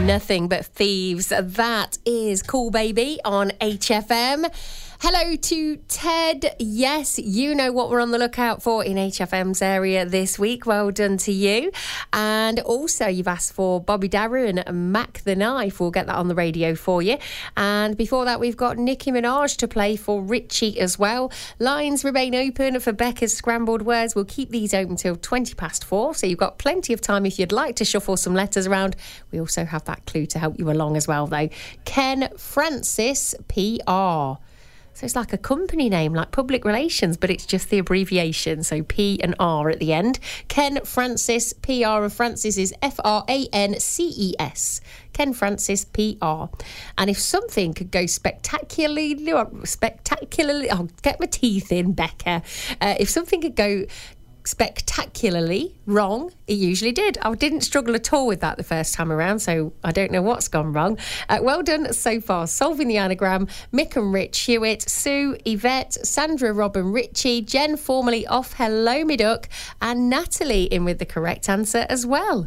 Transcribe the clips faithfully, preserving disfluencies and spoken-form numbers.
Nothing But Thieves. That is Cool Baby on H F M. Hello to Ted. Yes, you know what we're on the lookout for in H F M's area this week. Well done to you. And also, you've asked for Bobby Daru and Mac the Knife. We'll get that on the radio for you. And before that, we've got Nicki Minaj to play for Richie as well. Lines remain open for Becca's Scrambled Words. We'll keep these open till twenty past four. So you've got plenty of time if you'd like to shuffle some letters around. We also have that clue to help you along as well, though. Ken Francis, P R. So it's like a company name, like public relations, but it's just the abbreviation. So P and R at the end. Ken Francis, P R, and Francis is F R A N C E S. Ken Francis, P R. And if something could go spectacularly, spectacularly, oh, get my teeth in, Becca. Uh, if something could go spectacularly wrong, it usually did. I didn't struggle at all with that the first time around, so I don't know what's gone wrong. Uh, well done so far. Solving the anagram, Mick and Rich Hewitt, Sue, Yvette, Sandra, Robin, Richie, Jen formerly off Hello Me Duck, and Natalie in with the correct answer as well.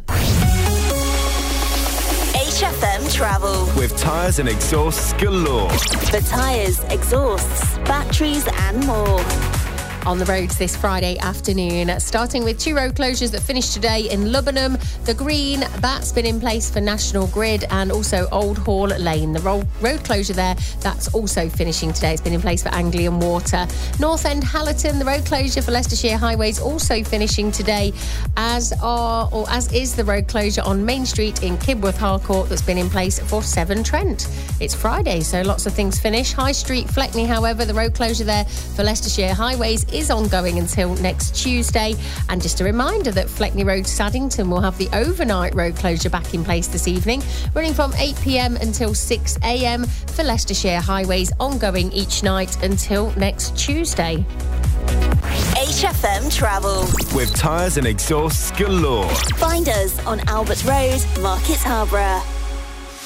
H F M Travel. With tyres and exhausts galore. For tyres, exhausts, batteries and more. On the roads this Friday afternoon, starting with two road closures that finished today in Lubbenham. The green, that's been in place for National Grid, and also Old Hall Lane. The road closure there, that's also finishing today. It's been in place for Anglian Water. North End Hallerton, the road closure for Leicestershire Highways also finishing today, as are, or as is the road closure on Main Street in Kibworth Harcourt that's been in place for Severn Trent. It's Friday, so lots of things finish. High Street, Fleckney, however, the road closure there for Leicestershire Highways is ongoing until next Tuesday. And just a reminder that Fleckney Road Saddington will have the overnight road closure back in place this evening, running from eight p.m. until six a.m. for Leicestershire Highways, ongoing each night until next Tuesday. H F M Travel. With tyres and exhausts galore. Find us on Albert Road, Market Harborough.